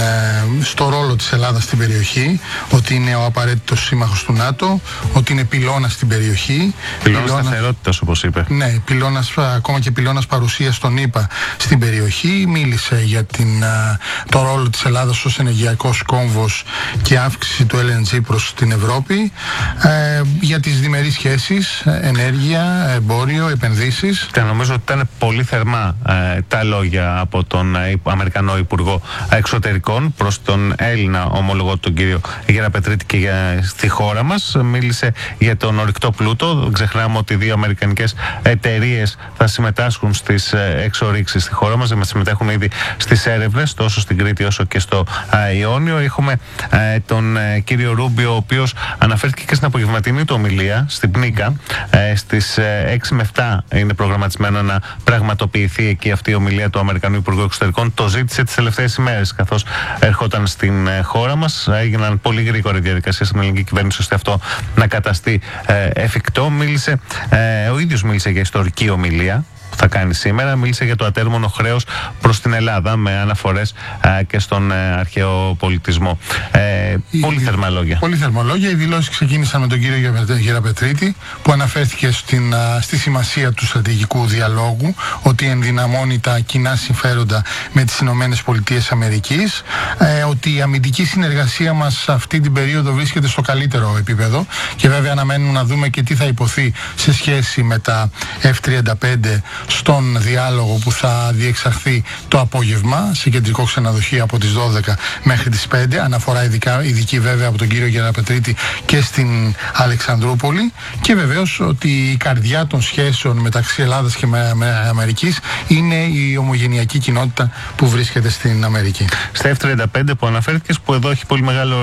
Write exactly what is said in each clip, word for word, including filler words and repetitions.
στο ρόλο της Ελλάδας στην περιοχή, ότι είναι ο απαραίτητος σύμμαχος του ΝΑΤΟ, ότι είναι πυλώνας στην περιοχή. Πυλώνας σταθερότητας, όπως είπε. Ναι, πυλώνας, ακόμα και πυλώνας παρουσίας των ΗΠΑ στην περιοχή. Μίλησε για την, το ρόλο της Ελλάδας ως ενεργειακός κόμβος και αύξηση του ελ εν τζι προς την Ευρώπη, ε, για τις διμερείς σχέσεις, ενέργεια, εμπόριο, επενδύσεις. Και νομίζω ότι ήταν πολύ θερμά ε, τα λόγια από τον ε, Αμερικανό Υπουργό Εξωτερικών προς τον Έλληνα ομολογό, τον κύριο Γεραπετρίτη, και για, στη χώρα μας. Μίλησε για τον ορυκτό πλούτο. Δεν ξεχνάμε ότι δύο αμερικανικές εταιρείες θα συμμετάσχουν στις ε, εξορίξεις στη χώρα μας. Δεν συμμετέχουν ήδη στις έρευνες, τόσο στην Κρήτη όσο και στο ε, Ιόνιο. Έχουμε ε, τον ε, κύριο Ρούμπιο, ο οποίος αναφέρθηκε και στην απογευματινή του ομιλία στην Πνίκα. Ε, στις ε, έξι με επτά είναι προγραμματισμένο να πραγματοποιηθεί εκεί αυτή η ομιλία του Αμερικανού Υπουργού Εξωτερικών. Το ζήτησε τις τελευταίες ημέρες, καθώς ερχόταν στην ε, χώρα μας. Έγιναν πολύ γρήγορα διαδικασίες στην ελληνική κυβέρνηση ώστε αυτό να καταστεί ε, εφικτό. Μίλησε, ε, ο ίδιος μίλησε για ιστορική ομιλία που θα κάνει σήμερα. Μίλησε για το ατέρμονο χρέος προς την Ελλάδα, με αναφορές ε, και στον ε, αρχαίο πολιτισμό. Ε, η, πολύ θερμά λόγια. Πολύ θερμά λόγια. Οι δηλώσεις ξεκίνησαν με τον κύριο Γεραπετρίτη, που αναφέρθηκε στην, α, στη σημασία του στρατηγικού διαλόγου, ότι ενδυναμώνει τα κοινά συμφέροντα με τις Ηνωμένες Πολιτείες Αμερικής, ε, ότι η αμυντική συνεργασία μας αυτή την περίοδο βρίσκεται στο καλύτερο επίπεδο, και βέβαια αναμένουμε να δούμε και τι θα υποθεί σε σχέση με τα εφ τριάντα πέντε στον διάλογο που θα διεξαχθεί το απόγευμα σε κεντρικό ξενοδοχείο από τις δώδεκα μέχρι τις πέντε. Αναφορά ειδικά, ειδική βέβαια από τον κύριο Γεραπετρίτη και στην Αλεξανδρούπολη, και βεβαίως ότι η καρδιά των σχέσεων μεταξύ Ελλάδας και Αμερικής είναι η ομογενειακή κοινότητα που βρίσκεται στην Αμερική. Στα εφ τριάντα πέντε που αναφέρθηκες, που εδώ έχει πολύ μεγάλο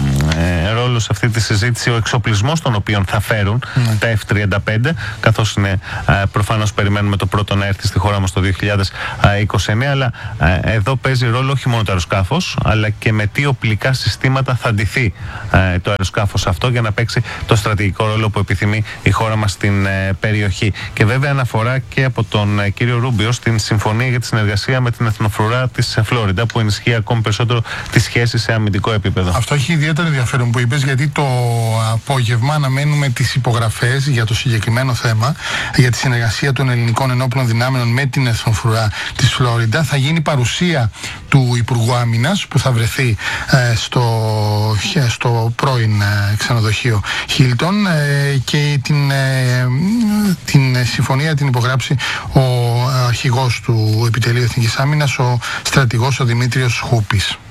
ε, ρόλο σε αυτή τη συζήτηση ο εξοπλισμός τον οποίο θα φέρουν mm. τα εφ τριάντα πέντε, καθώς είναι ε, προφανώς περιμένουμε το πρώτο να έρθει στη χώρα μας το δύο χιλιάδες είκοσι εννέα, αλλά ε, εδώ παίζει ρόλο όχι μόνο το αεροσκάφος, αλλά και με τι οπλικά συστήματα θα ντυθεί ε, το αεροσκάφος αυτό για να παίξει το στρατηγικό ρόλο που επιθυμεί η χώρα μας στην ε, περιοχή. Και βέβαια αναφορά και από τον ε, κύριο Ρούμπιο στην συμφωνία για τη συνεργασία με την εθνοφρουρά της Φλόριντα, που ενισχύει ακόμη περισσότερο τις σχέσεις σε αμυντικό επίπεδο. Αυτό έχει ιδιαίτερο ενδιαφέρον που είπες, γιατί το απόγευμα αναμένουμε τις υπογραφές για το συγκεκριμένο θέμα, για τη συνεργασία των ελληνικών ενόπλων δυνάμεων με την εθνοφρουρά της Φλόριντα. Θα γίνει παρουσία του Υπουργού Άμυνας, που θα βρεθεί ε, στο, στο πρώην ε, ξενοδοχείο Χίλτον, ε, και την, ε, την συμφωνία την υπογράψει ο αρχηγός του Επιτελείου Εθνικής Άμυνας, ο στρατηγός ο Δημήτριος Χούπης.